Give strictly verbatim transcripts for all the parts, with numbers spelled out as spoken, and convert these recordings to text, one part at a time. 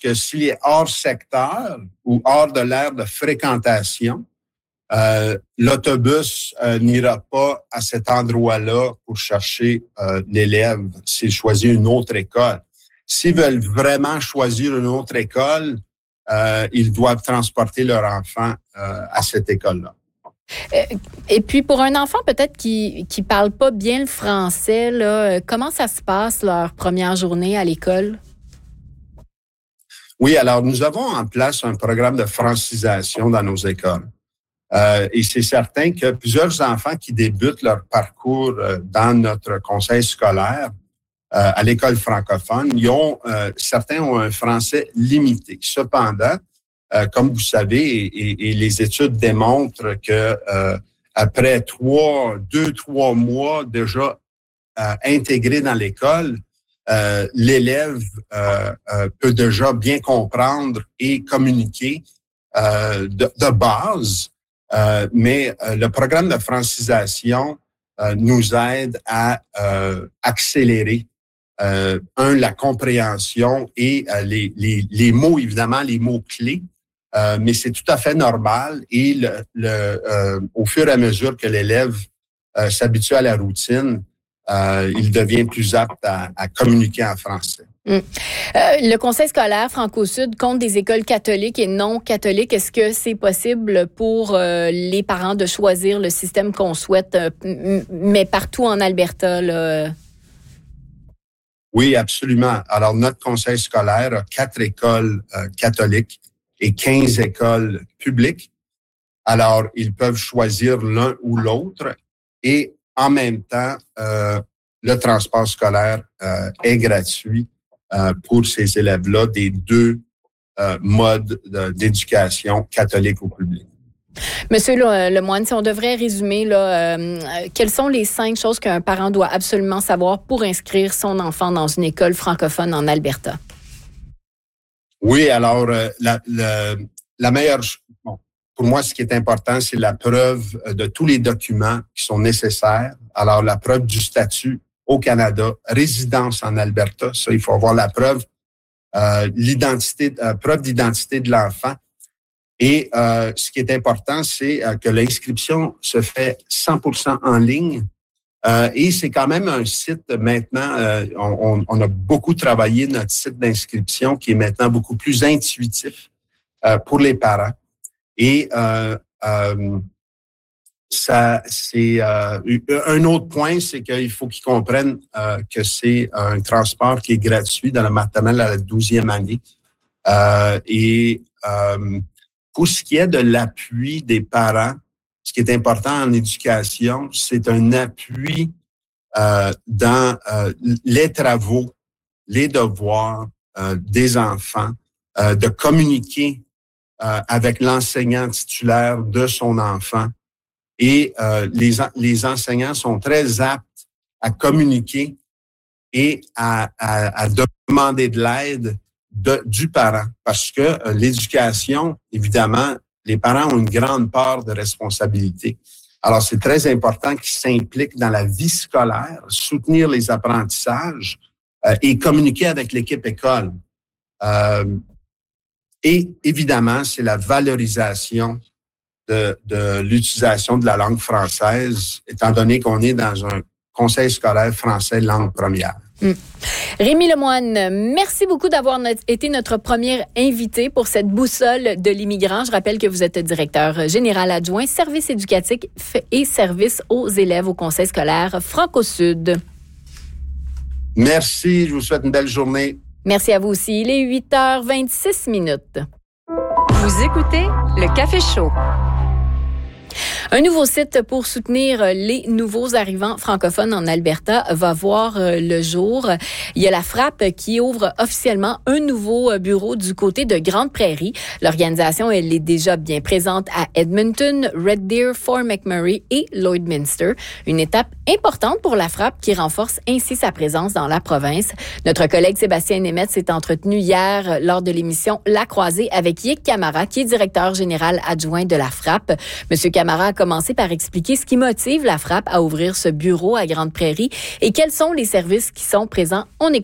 que s'il est hors secteur ou hors de l'aire de fréquentation, euh, l'autobus euh, n'ira pas à cet endroit-là pour chercher euh, l'élève s'il choisit une autre école. S'ils veulent vraiment choisir une autre école, euh, ils doivent transporter leur enfant euh, à cette école-là. Et puis, pour un enfant peut-être qui qui parle pas bien le français, là, comment ça se passe leur première journée à l'école? Oui, alors nous avons en place un programme de francisation dans nos écoles. Euh, et c'est certain que plusieurs enfants qui débutent leur parcours euh, dans notre conseil scolaire euh, à l'école francophone, ils ont, euh, certains ont un français limité. Cependant, Euh, comme vous savez, et, et, et les études démontrent que euh, après trois, deux, trois mois déjà euh, intégré dans l'école, euh, l'élève euh, euh, peut déjà bien comprendre et communiquer euh, de, de base. Euh, mais euh, le programme de francisation euh, nous aide à euh, accélérer euh, un la compréhension et euh, les, les, les mots évidemment les mots clés. Euh, mais c'est tout à fait normal et le, le, euh, au fur et à mesure que l'élève euh, s'habitue à la routine, euh, il devient plus apte à, à communiquer en français. Mmh. Euh, le Conseil scolaire Franco-Sud compte des écoles catholiques et non catholiques. Est-ce que c'est possible pour euh, les parents de choisir le système qu'on souhaite, euh, mais partout en Alberta, là? Oui, absolument. Alors, notre conseil scolaire a quatre écoles euh, catholiques et quinze écoles publiques. Alors, ils peuvent choisir l'un ou l'autre et en même temps, euh, le transport scolaire euh, est gratuit euh, pour ces élèves-là des deux euh, modes de, d'éducation, catholique ou public. Monsieur Lemoine, si on devrait résumer, là, euh, quelles sont les cinq choses qu'un parent doit absolument savoir pour inscrire son enfant dans une école francophone en Alberta? Oui, alors euh, la, la, la meilleure, bon, pour moi, ce qui est important, c'est la preuve de tous les documents qui sont nécessaires. Alors, la preuve du statut au Canada, résidence en Alberta, ça, il faut avoir la preuve, euh, l'identité, euh, preuve d'identité de l'enfant. Et euh, ce qui est important, c'est euh, que l'inscription se fait cent pour cent en ligne. Euh, et c'est quand même un site maintenant, euh, on, on a beaucoup travaillé notre site d'inscription qui est maintenant beaucoup plus intuitif euh, pour les parents. Et euh, euh, ça, c'est euh, un autre point, c'est qu'il faut qu'ils comprennent euh, que c'est un transport qui est gratuit dans la maternelle à la douzième année. Euh, et euh, pour ce qui est de l'appui des parents, ce qui est important en éducation, c'est un appui euh, dans euh, les travaux, les devoirs euh, des enfants, euh, de communiquer euh, avec l'enseignant titulaire de son enfant. Et euh, les, les enseignants sont très aptes à communiquer et à, à, à demander de l'aide de, du parent. Parce que euh, l'éducation, évidemment, les parents ont une grande part de responsabilité. Alors, c'est très important qu'ils s'impliquent dans la vie scolaire, soutenir les apprentissages euh, et communiquer avec l'équipe école. Euh, et évidemment, c'est la valorisation de, de l'utilisation de la langue française, étant donné qu'on est dans un conseil scolaire français langue première. Mmh. Rémi Lemoine, merci beaucoup d'avoir not- été notre premier invité pour cette boussole de l'immigrant. Je rappelle que vous êtes directeur général adjoint, services éducatifs et services aux élèves au Conseil scolaire Franco-Sud. Merci, je vous souhaite une belle journée. Merci à vous aussi. Il est huit heures vingt-six minutes. Vous écoutez le Café Chaud. Un nouveau site pour soutenir les nouveaux arrivants francophones en Alberta va voir le jour. Il y a la Frappe qui ouvre officiellement un nouveau bureau du côté de Grande Prairie. L'organisation, elle est déjà bien présente à Edmonton, Red Deer, Fort McMurray et Lloydminster. Une étape importante pour la Frappe qui renforce ainsi sa présence dans la province. Notre collègue Sébastien Nemeth s'est entretenu hier lors de l'émission La Croisée avec Yick Camara, qui est directeur général adjoint de la Frappe. Monsieur Camara a commencé par expliquer ce qui motive la Frappe à ouvrir ce bureau à Grande Prairie et quels sont les services qui sont présents. On écoute.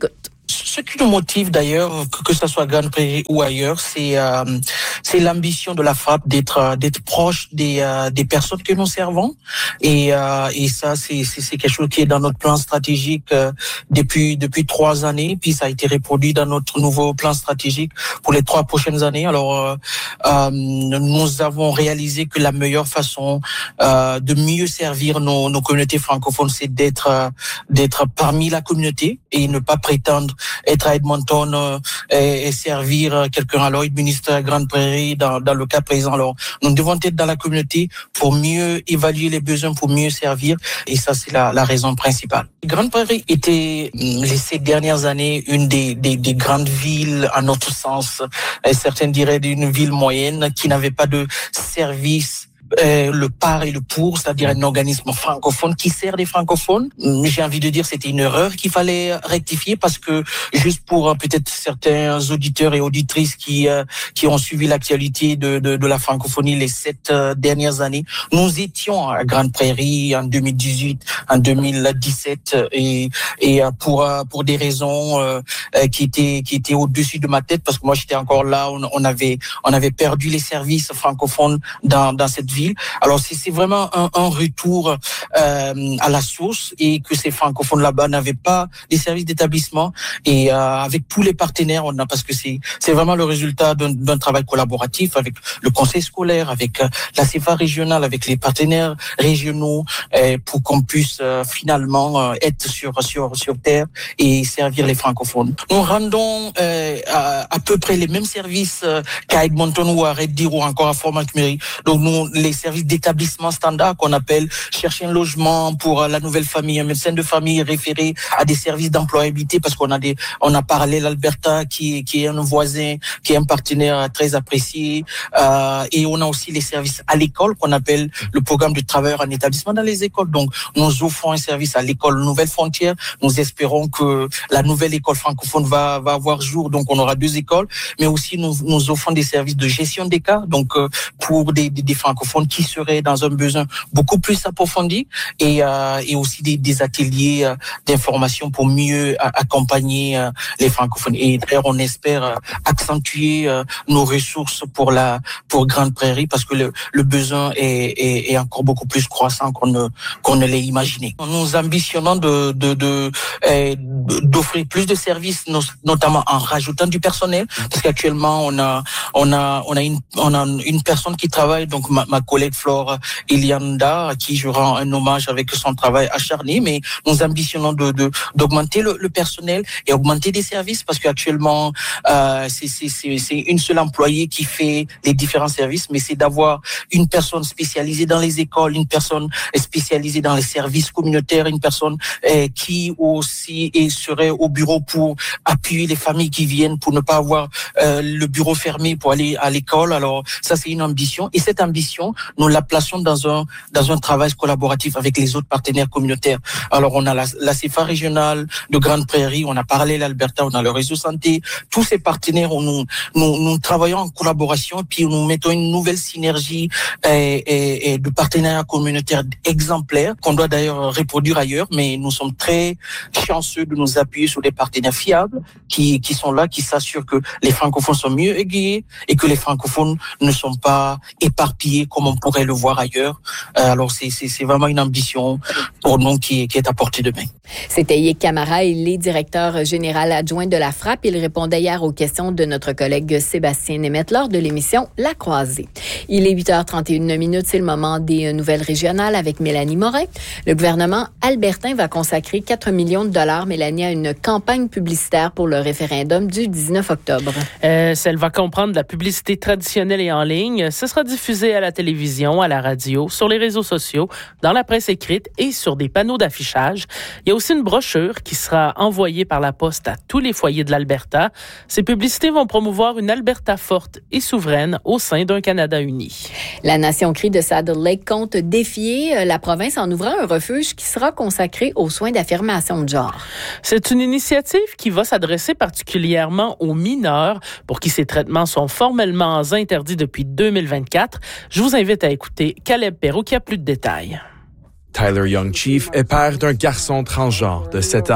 Ce qui nous motive d'ailleurs, que, que ce soit Grande Prairie ou ailleurs, c'est euh, c'est l'ambition de la FRAPP d'être d'être proche des euh, des personnes que nous servons, et euh, et ça c'est, c'est c'est quelque chose qui est dans notre plan stratégique euh, depuis depuis trois années, puis ça a été reproduit dans notre nouveau plan stratégique pour les trois prochaines années. Alors euh, euh, nous avons réalisé que la meilleure façon euh, de mieux servir nos nos communautés francophones, c'est d'être euh, d'être parmi la communauté et ne pas prétendre être à Edmonton euh, et, et servir quelqu'un à Lloyd Minister, Grande Prairie, dans, dans le cas présent. Alors, nous devons être dans la communauté pour mieux évaluer les besoins, pour mieux servir, et ça, c'est la, la raison principale. Grande Prairie était, ces dernières années, une des, des, des grandes villes, à notre sens, et certains diraient d'une ville moyenne, qui n'avait pas de service Euh, le par et le pour, c'est-à-dire un organisme francophone qui sert les francophones. J'ai envie de dire que c'était une erreur qu'il fallait rectifier, parce que juste pour euh, peut-être certains auditeurs et auditrices qui euh, qui ont suivi l'actualité de, de de la francophonie les sept euh, dernières années, nous étions à Grande Prairie en deux mille dix-huit, en deux mille dix-sept, et et euh, pour euh, pour des raisons euh, qui étaient qui étaient au-dessus de ma tête, parce que moi j'étais encore là, on, on avait on avait perdu les services francophones dans dans cette ville. Alors c'est, c'est vraiment un, un retour euh, à la source, et que ces francophones là-bas n'avaient pas des services d'établissement, et euh, avec tous les partenaires, on a, parce que c'est c'est vraiment le résultat d'un, d'un travail collaboratif avec le conseil scolaire, avec euh, la C F A régionale, avec les partenaires régionaux, euh, pour qu'on puisse euh, finalement euh, être sur sur sur terre et servir les francophones. Nous rendons euh, à, à peu près les mêmes services euh, qu'à Edmonton ou à Red Deer ou encore à Fort McMurray. Donc nous les services d'établissement standard qu'on appelle chercher un logement pour la nouvelle famille, un médecin de famille référé à des services d'employabilité, parce qu'on a des, on a parlé l'Alberta qui, qui est un voisin, qui est un partenaire très apprécié, euh, et on a aussi les services à l'école qu'on appelle le programme de travailleurs en établissement dans les écoles. Donc nous offrons un service à l'école Nouvelle Frontière. Nous espérons que la nouvelle école francophone va va avoir jour. Donc on aura deux écoles, mais aussi nous nous offrons des services de gestion des cas, donc euh, pour des, des, des francophones qui seraient dans un besoin beaucoup plus approfondi, et, euh, et aussi des, des ateliers euh, d'information pour mieux euh, accompagner euh, les francophones. Et d'ailleurs, on espère euh, accentuer euh, nos ressources pour la pour Grande Prairie, parce que le, le besoin est, est, est encore beaucoup plus croissant qu'on ne qu'on ne l'ait imaginé. Nous ambitionnons de de, de euh, d'offrir plus de services, notamment en rajoutant du personnel, parce qu'actuellement on a on a on a une on a une personne qui travaille, donc ma, ma collègue Flore Ilianda, à qui je rends un hommage avec son travail acharné, mais nous ambitionnons de, de d'augmenter le, le personnel et augmenter des services, parce qu'actuellement euh, c'est, c'est c'est c'est une seule employée qui fait les différents services, mais c'est d'avoir une personne spécialisée dans les écoles, une personne spécialisée dans les services communautaires, une personne euh, qui aussi et serait au bureau pour appuyer les familles qui viennent, pour ne pas avoir euh, le bureau fermé pour aller à l'école. Alors ça, c'est une ambition, et cette ambition, nous la plaçons dans un dans un travail collaboratif avec les autres partenaires communautaires. Alors on a la, la C F A régionale de Grande Prairie, on a parlé l'Alberta, on a le réseau santé, tous ces partenaires où nous nous, nous travaillons en collaboration, et puis nous mettons une nouvelle synergie et, et, et de partenariat communautaire exemplaire qu'on doit d'ailleurs reproduire ailleurs, mais nous sommes très chanceux de nous appuyer sur des partenaires fiables qui qui sont là, qui s'assurent que les francophones sont mieux aiguillés et que les francophones ne sont pas éparpillés comme on pourrait le voir ailleurs. Alors c'est c'est c'est vraiment une ambition pour nous qui qui est à portée de main. C'était Yik Camara, il est directeur général adjoint de la FRAPP. Il répondait hier aux questions de notre collègue Sébastien Nemeth lors de l'émission La Croisée. Il est huit heures trente et une minutes, c'est le moment des nouvelles régionales avec Mélanie Morin. Le gouvernement albertain va consacrer quatre millions de dollars, Mélanie, à une campagne publicitaire pour le référendum du dix-neuf octobre. Euh, elle va comprendre la publicité traditionnelle et en ligne. Ce sera diffusé à la télévision, à la radio, sur les réseaux sociaux, dans la presse écrite et sur des panneaux d'affichage. Il y a aussi une brochure qui sera envoyée par la poste à tous les foyers de l'Alberta. Ces publicités vont promouvoir une Alberta forte et souveraine au sein d'un Canada uni. La Nation Cri de Saddle Lake compte défier la province en ouvrant un refuge qui sera consacré aux soins d'affirmation de genre. C'est une initiative qui va s'adresser particulièrement aux mineurs pour qui ces traitements sont formellement interdits depuis deux mille vingt-quatre. Je vous invite à écouter Caleb Perrault qui a plus de détails. Tyler Young Chief est père d'un garçon transgenre de sept ans.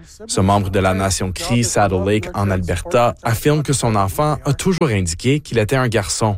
Ce membre de la nation Cree Saddle Lake en Alberta affirme que son enfant a toujours indiqué qu'il était un garçon.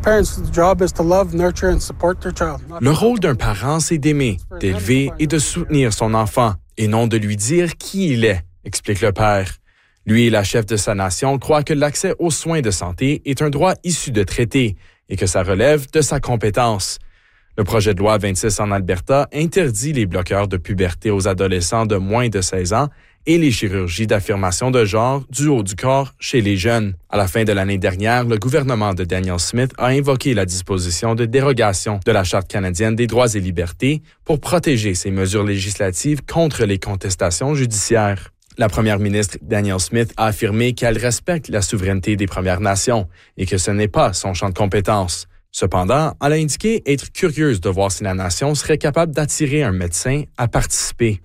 Le rôle d'un parent, c'est d'aimer, d'élever et de soutenir son enfant, et non de lui dire qui il est, explique le père. Lui et la chef de sa nation croient que l'accès aux soins de santé est un droit issu de traités et que ça relève de sa compétence. Le projet de loi vingt-six en Alberta interdit les bloqueurs de puberté aux adolescents de moins de seize ans et les chirurgies d'affirmation de genre du haut du corps chez les jeunes. À la fin de l'année dernière, le gouvernement de Danielle Smith a invoqué la disposition de dérogation de la Charte canadienne des droits et libertés pour protéger ces mesures législatives contre les contestations judiciaires. La première ministre Danielle Smith a affirmé qu'elle respecte la souveraineté des Premières Nations et que ce n'est pas son champ de compétences. Cependant, elle a indiqué être curieuse de voir si la nation serait capable d'attirer un médecin à participer.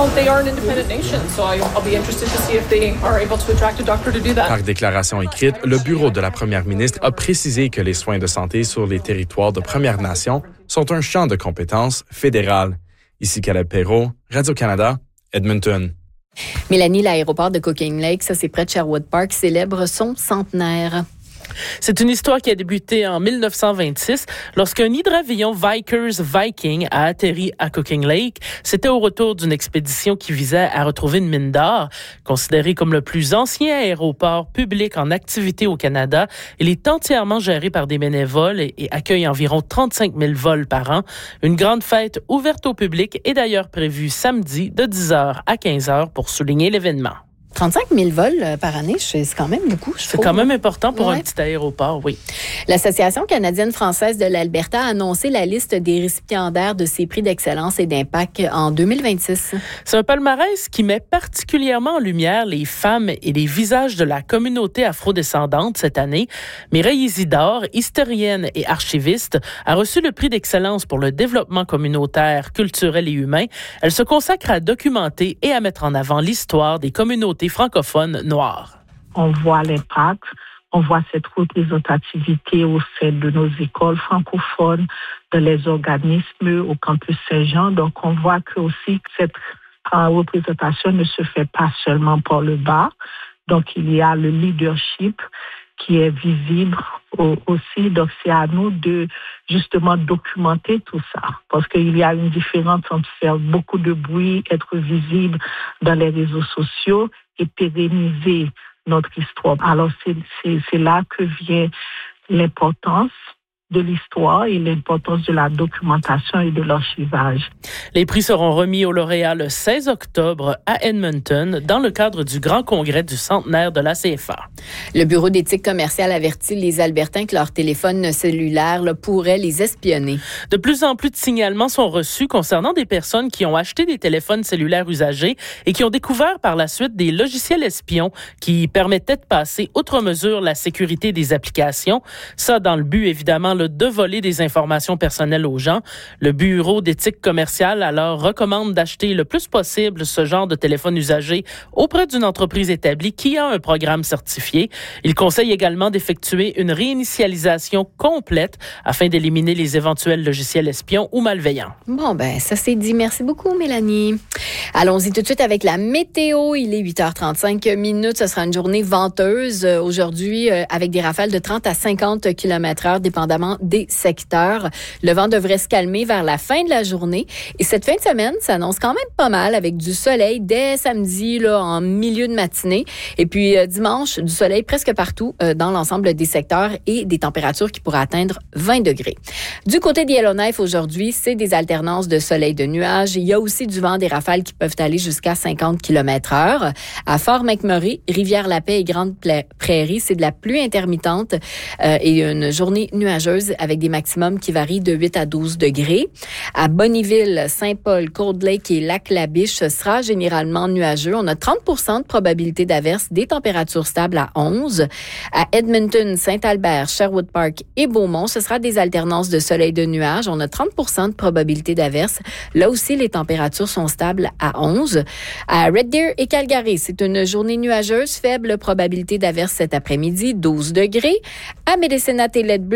Par déclaration écrite, le bureau de la première ministre a précisé que les soins de santé sur les territoires de Premières Nations sont un champ de compétences fédéral. Ici Caleb Perrault, Radio-Canada, Edmonton. Mélanie, l'aéroport de Cooking Lake, ça c'est près de Sherwood Park, célèbre son centenaire. C'est une histoire qui a débuté en dix-neuf cent vingt-six lorsqu'un hydravion Vickers Viking a atterri à Cooking Lake. C'était au retour d'une expédition qui visait à retrouver une mine d'or. Considéré comme le plus ancien aéroport public en activité au Canada, il est entièrement géré par des bénévoles et, et accueille environ trente-cinq mille vols par an. Une grande fête ouverte au public est d'ailleurs prévue samedi de dix heures à quinze heures pour souligner l'événement. trente-cinq mille vols par année, c'est quand même beaucoup, je C'est trouve. quand même important pour ouais. un petit aéroport, oui. L'Association canadienne-française de l'Alberta a annoncé la liste des récipiendaires de ses prix d'excellence et d'impact en deux mille vingt-six. C'est un palmarès qui met particulièrement en lumière les femmes et les visages de la communauté afrodescendante cette année. Mireille Isidore, historienne et archiviste, a reçu le prix d'excellence pour le développement communautaire, culturel et humain. Elle se consacre à documenter et à mettre en avant l'histoire des communautés francophones noires. On voit l'impact, on voit cette représentativité au sein de nos écoles francophones, de les organismes au campus Saint-Jean. Donc, on voit que aussi cette représentation ne se fait pas seulement par le bas. Donc, il y a le leadership qui est visible aussi. Donc, c'est à nous de justement documenter tout ça. Parce qu'il y a une différence entre faire beaucoup de bruit, être visible dans les réseaux sociaux et pérenniser notre histoire. Alors, c'est, c'est, c'est là que vient l'importance de l'histoire et l'importance de la documentation et de l'archivage. Les prix seront remis aux lauréats le seize octobre à Edmonton dans le cadre du grand congrès du centenaire de la C F A. Le Bureau d'éthique commerciale avertit les Albertains que leur téléphone cellulaire là, pourrait les espionner. De plus en plus de signalements sont reçus concernant des personnes qui ont acheté des téléphones cellulaires usagés et qui ont découvert par la suite des logiciels espions qui permettaient de passer outre mesure la sécurité des applications. Ça dans le but, évidemment, de voler des informations personnelles aux gens. Le Bureau d'éthique commerciale, alors, recommande d'acheter le plus possible ce genre de téléphone usagé auprès d'une entreprise établie qui a un programme certifié. Il conseille également d'effectuer une réinitialisation complète afin d'éliminer les éventuels logiciels espions ou malveillants. Bon, ben, ça c'est dit. Merci beaucoup, Mélanie. Allons-y tout de suite avec la météo. Il est huit heures trente-cinq minutes. Ce sera une journée venteuse aujourd'hui avec des rafales de trente à cinquante kilomètres heure, dépendamment des secteurs. Le vent devrait se calmer vers la fin de la journée. Et cette fin de semaine s'annonce quand même pas mal avec du soleil dès samedi là, en milieu de matinée. Et puis euh, dimanche, du soleil presque partout euh, dans l'ensemble des secteurs et des températures qui pourraient atteindre vingt degrés. Du côté de Yellowknife aujourd'hui, c'est des alternances de soleil de nuages. Il y a aussi du vent, des rafales qui peuvent aller jusqu'à cinquante kilomètres heure. À Fort-McMurray, Rivière-la-Paix et Grande-Prairie, c'est de la pluie intermittente euh, et une journée nuageuse avec des maximums qui varient de huit à douze degrés. À Bonnyville, Saint-Paul, Cold Lake et Lac-La-Biche, ce sera généralement nuageux. On a trente pour cent de probabilité d'averse, des températures stables à onze. À Edmonton, Saint-Albert, Sherwood Park et Beaumont, ce sera des alternances de soleil de nuages. On a trente pour cent de probabilité d'averse. Là aussi, les températures sont stables à onze. À Red Deer et Calgary, c'est une journée nuageuse, faible probabilité d'averse cet après-midi, douze degrés. À Medicine Hat et Lethbridge, c'est un ciel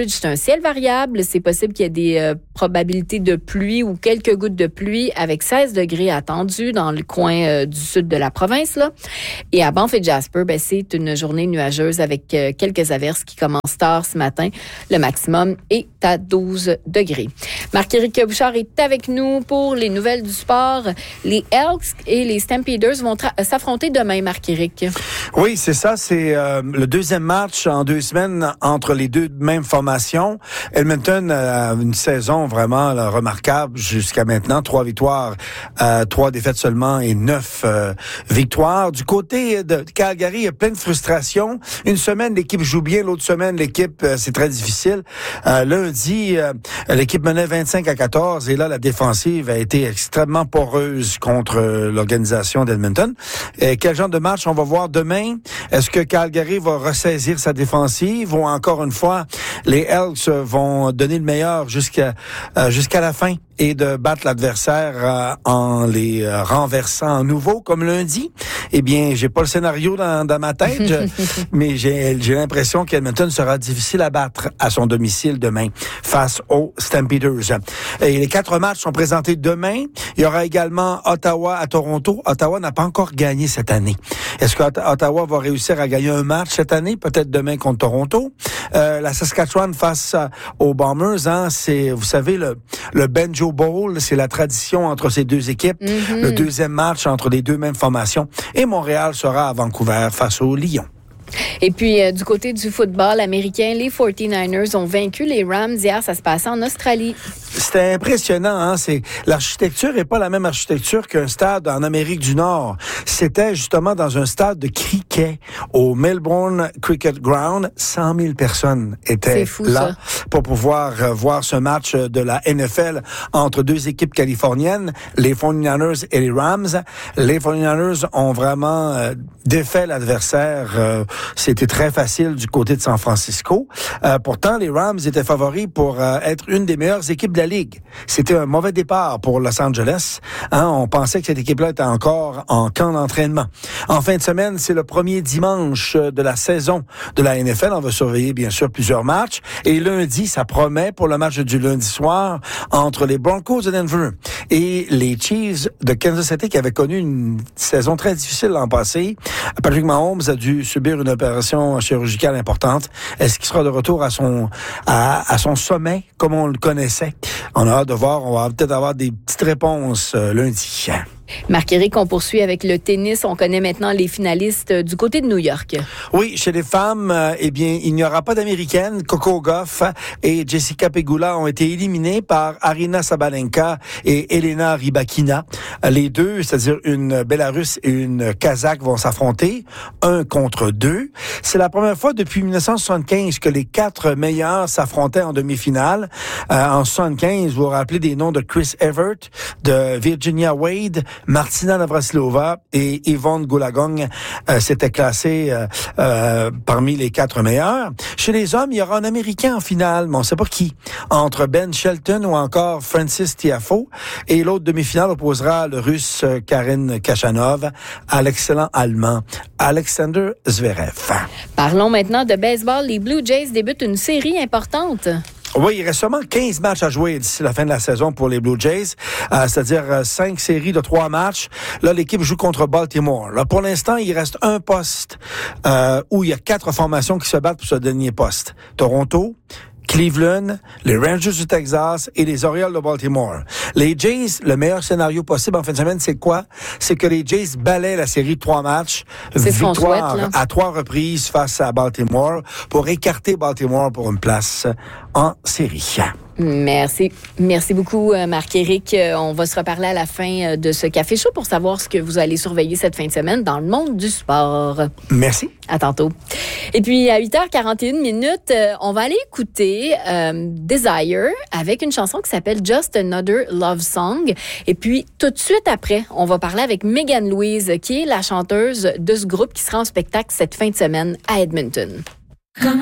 ciel variable. C'est possible qu'il y ait des euh, probabilités de pluie ou quelques gouttes de pluie avec seize degrés attendus dans le coin euh, du sud de la province, là. Et à Banff et Jasper, ben, c'est une journée nuageuse avec euh, quelques averses qui commencent tard ce matin. Le maximum est à douze degrés. Marc-Éric Bouchard est avec nous pour les nouvelles du sport. Les Elks et les Stampeders vont tra- s'affronter demain, Marc-Éric. Oui, c'est ça. C'est euh, le deuxième match en deux semaines entre les deux mêmes formations. Edmonton a une saison vraiment là, remarquable jusqu'à maintenant. Trois victoires, euh, trois défaites seulement et neuf euh, victoires. Du côté de Calgary, il y a plein de frustration. Une semaine, l'équipe joue bien. L'autre semaine, l'équipe, euh, c'est très difficile. Euh, lundi, euh, l'équipe menait vingt-cinq à quatorze et là, la défensive a été extrêmement poreuse contre euh, l'organisation d'Edmonton. Et quel genre de match on va voir demain? Est-ce que Calgary va ressaisir sa défensive ou encore une fois, les Elks vont donner le meilleur jusqu'à euh, jusqu'à la fin et de battre l'adversaire euh, en les euh, renversant à nouveau comme lundi? Eh bien, j'ai pas le scénario dans, dans ma tête, je, mais j'ai, j'ai l'impression qu'Edmonton sera difficile à battre à son domicile demain face aux Stampeders. Et les quatre matchs sont présentés demain. Il y aura également Ottawa à Toronto. Ottawa n'a pas encore gagné cette année. Est-ce que Ottawa va réussir à gagner un match cette année? Peut-être demain contre Toronto. Euh, la Saskatchewan face aux Bombers, hein, c'est, vous savez, le, le Banjo Bowl, c'est la tradition entre ces deux équipes. Mm-hmm. Le deuxième match entre les deux mêmes formations. Et Montréal sera à Vancouver face aux Lions. Et puis, euh, du côté du football américain, les forty-niners ont vaincu les Rams. Hier, ça se passait en Australie. C'était impressionnant, hein. C'est, l'architecture est pas la même architecture qu'un stade en Amérique du Nord. C'était justement dans un stade de cricket au Melbourne Cricket Ground. cent mille personnes étaient fou, là ça. pour pouvoir euh, voir ce match de la N F L entre deux équipes californiennes, les forty-niners et les Rams. Les forty-niners ont vraiment euh, défait l'adversaire. Euh, c'était très facile du côté de San Francisco. Euh, pourtant, les Rams étaient favoris pour euh, être une des meilleures équipes de la Ligue. C'était un mauvais départ pour Los Angeles. Hein, on pensait que cette équipe-là était encore en camp d'entraînement. En fin de semaine, c'est le premier dimanche de la saison de la N F L. On va surveiller, bien sûr, plusieurs matchs. Et lundi, ça promet pour le match du lundi soir entre les Broncos de Denver et les Chiefs de Kansas City qui avaient connu une saison très difficile l'an passé. Patrick Mahomes a dû subir une opération chirurgicale importante. Est-ce qu'il sera de retour à son à, à son sommet comme on le connaissait? On a hâte de voir. On va peut-être avoir des petites réponses euh, lundi. Marc-Éric, on poursuit avec le tennis. On connaît maintenant les finalistes du côté de New York. Oui, chez les femmes, euh, eh bien, il n'y aura pas d'Américaines. Coco Gauff et Jessica Pegula ont été éliminées par Aryna Sabalenka et Elena Rybakina. Les deux, c'est-à-dire une Bélarusse et une Kazakh, vont s'affronter un contre deux. C'est la première fois depuis dix-neuf cent soixante-quinze que les quatre meilleurs s'affrontaient en demi-finale. Euh, en soixante-quinze, vous vous rappelez des noms de Chris Evert, de Virginia Wade, Martina Navratilova et Yvonne Goolagong euh, s'étaient classés euh, euh, parmi les quatre meilleurs. Chez les hommes, il y aura un Américain en finale, mais on ne sait pas qui. Entre Ben Shelton ou encore Francis Tiafoe. Et l'autre demi-finale opposera le Russe Karen Khachanov à l'excellent Allemand Alexander Zverev. Parlons maintenant de baseball. Les Blue Jays débutent une série importante. Oui, il reste seulement quinze matchs à jouer d'ici la fin de la saison pour les Blue Jays, euh, c'est-à-dire euh, cinq séries de trois matchs. Là, l'équipe joue contre Baltimore. Là, pour l'instant, il reste un poste euh, où il y a quatre formations qui se battent pour ce dernier poste. Toronto, Cleveland, les Rangers du Texas et les Orioles de Baltimore. Les Jays, le meilleur scénario possible en fin de semaine, c'est quoi? C'est que les Jays balaient la série de trois matchs, c'est victoire souhaite, à trois reprises face à Baltimore pour écarter Baltimore pour une place en série. Merci. Merci beaucoup, Marc-Éric. On va se reparler à la fin de ce Café Chaud pour savoir ce que vous allez surveiller cette fin de semaine dans le monde du sport. Merci. À tantôt. Et puis, à huit heures quarante et une minutes, on va aller écouter euh, Desire avec une chanson qui s'appelle Just Another Love Song. Et puis, tout de suite après, on va parler avec Megan Louise, qui est la chanteuse de ce groupe qui sera en spectacle cette fin de semaine à Edmonton. Comment